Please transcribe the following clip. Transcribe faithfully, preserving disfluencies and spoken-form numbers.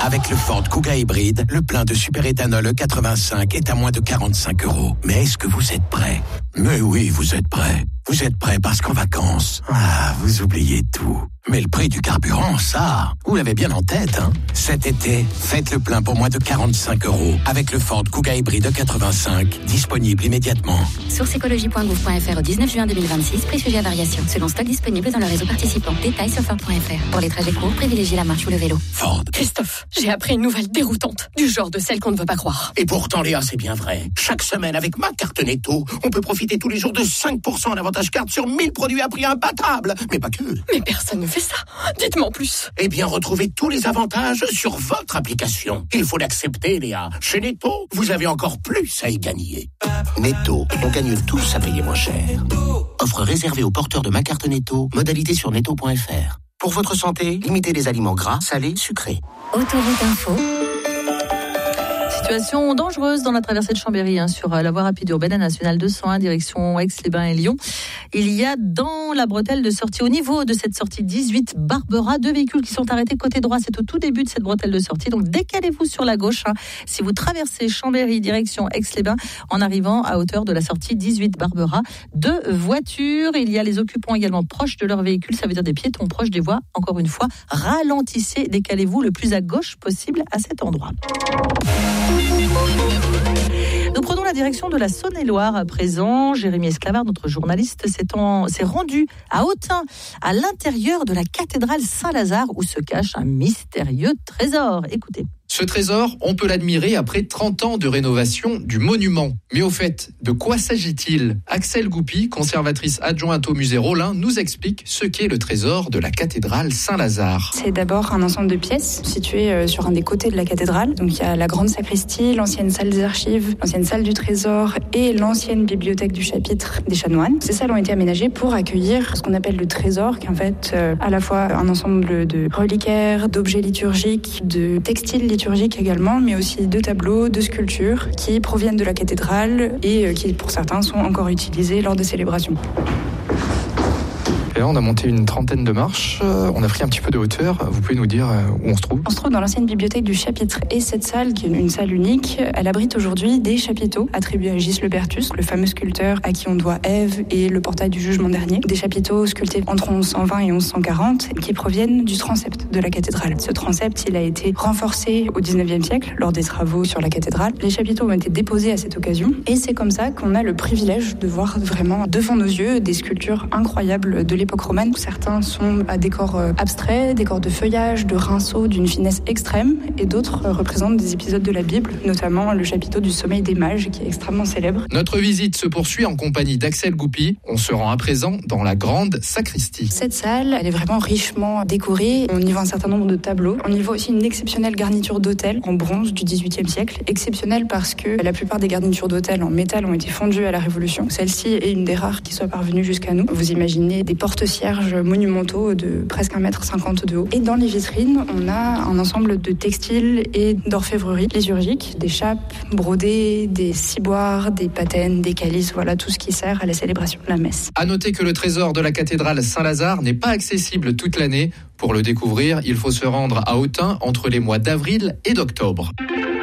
Avec le Ford Kuga hybride, le plein de superéthanol E quatre-vingt-cinq est à moins de quarante-cinq euros. Mais est-ce que vous êtes prêts ? Mais oui, vous êtes prêts. Vous êtes prêts parce qu'en vacances, ah, vous oubliez tout. Mais le prix du carburant, ça, vous l'avez bien en tête, hein. Cet été, faites le plein pour moins de quarante-cinq euros avec le Ford Kuga hybride E quatre-vingt-cinq, disponible immédiatement. Source écologie point gouv point f r au dix-neuf juin deux mille vingt-six, prix sujet à variation, selon stock disponible dans le réseau participant. Détails sur Ford point f r. Pour les trajets courts, privilégiez la marche ou le vélo. Ford. Christophe, j'ai appris une nouvelle déroutante, du genre de celle qu'on ne veut pas croire. Et pourtant, Léa, c'est bien vrai. Chaque semaine, avec ma carte Netto, on peut profiter tous les jours de cinq pour cent d'avantage carte sur mille produits à prix imbattable. Mais pas que. Mais personne ne fait ça. Dites-moi en plus. Eh bien, retrouvez tous les avantages sur votre application. Il faut l'accepter, Léa. Chez Netto, vous avez encore plus à y gagner. Netto, on gagne tous à payer moins cher. Offre réservée aux porteurs de ma carte Netto. Modalité sur netto point f r. Pour votre santé, limitez les aliments gras, salés, sucrés. Autoroute Info. Situation dangereuse dans la traversée de Chambéry, hein, sur la voie rapide urbaine nationale deux cent un, direction Aix-les-Bains et Lyon. Il y a dans la bretelle de sortie, au niveau de cette sortie dix-huit Barbera, deux véhicules qui sont arrêtés côté droit. C'est au tout début de cette bretelle de sortie. Donc décalez-vous sur la gauche, hein, si vous traversez Chambéry, direction Aix-les-Bains, en arrivant à hauteur de la sortie dix-huit Barbera. Deux voitures. Il y a les occupants également proches de leur véhicule. Ça veut dire des piétons proches des voies. Encore une fois, ralentissez, décalez-vous le plus à gauche possible à cet endroit. Nous prenons la direction de la Saône-et-Loire à présent. Jérémy Esclavard, notre journaliste, s'est, en, s'est rendu à Autun, à l'intérieur de la cathédrale Saint-Lazare, où se cache un mystérieux trésor. Écoutez. Ce trésor, on peut l'admirer après trente ans de rénovation du monument. Mais au fait, de quoi s'agit-il ? Axel Goupy, conservatrice adjointe au musée Rollin, nous explique ce qu'est le trésor de la cathédrale Saint-Lazare. C'est d'abord un ensemble de pièces situées sur un des côtés de la cathédrale. Donc il y a la grande sacristie, l'ancienne salle des archives, l'ancienne salle du trésor et l'ancienne bibliothèque du chapitre des chanoines. Ces salles ont été aménagées pour accueillir ce qu'on appelle le trésor, qui est en fait euh, à la fois un ensemble de reliquaires, d'objets liturgiques, de textiles liturgiques, également, mais aussi de tableaux, de sculptures qui proviennent de la cathédrale et qui, pour certains, sont encore utilisés lors des célébrations. Et là, on a monté une trentaine de marches, on a pris un petit peu de hauteur. Vous pouvez nous dire où on se trouve ? On se trouve dans l'ancienne bibliothèque du chapitre. Et cette salle, qui est une salle unique, elle abrite aujourd'hui des chapiteaux attribués à Gis Lebertus, le fameux sculpteur à qui on doit Ève et le portail du jugement dernier. Des chapiteaux sculptés entre onze cent vingt et onze cent quarante qui proviennent du transept de la cathédrale. Ce transept, il a été renforcé au dix-neuvième siècle lors des travaux sur la cathédrale. Les chapiteaux ont été déposés à cette occasion. Et c'est comme ça qu'on a le privilège de voir vraiment devant nos yeux des sculptures incroyables de l'époque romane. Certains sont à décors abstraits, décors de feuillage, de rinceaux d'une finesse extrême, et d'autres représentent des épisodes de la Bible, notamment le chapiteau du sommeil des mages qui est extrêmement célèbre. Notre visite se poursuit en compagnie d'Axel Goupy. On se rend à présent dans la grande sacristie. Cette salle, elle est vraiment richement décorée. On y voit un certain nombre de tableaux. On y voit aussi une exceptionnelle garniture d'autel en bronze du dix-huitième siècle. Exceptionnelle parce que la plupart des garnitures d'autel en métal ont été fondues à la Révolution. Celle-ci est une des rares qui soit parvenue jusqu'à nous. Vous imaginez des porte-cierges monumentaux de presque un mètre cinquante de haut. Et dans les vitrines, on a un ensemble de textiles et d'orfèvrerie liturgiques, des chapes brodées, des ciboires, des patènes, des calices, voilà tout ce qui sert à la célébration de la messe. À noter que le trésor de la cathédrale Saint-Lazare n'est pas accessible toute l'année. Pour le découvrir, il faut se rendre à Autun entre les mois d'avril et d'octobre.